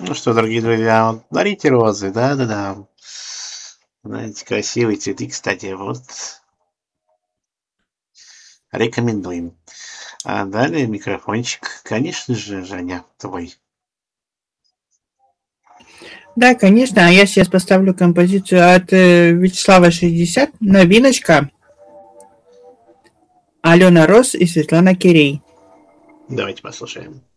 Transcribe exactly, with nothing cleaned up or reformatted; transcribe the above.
Ну что, дорогие друзья, вот дарите розы, да-да-да. Знаете, красивые цветы, кстати, вот рекомендуем. А далее микрофончик, конечно же, Женя, твой. Да, конечно. А я сейчас поставлю композицию от э, Вячеслава шестьдесят. Новиночка. Алена Рос и Светлана Кирей. Давайте послушаем.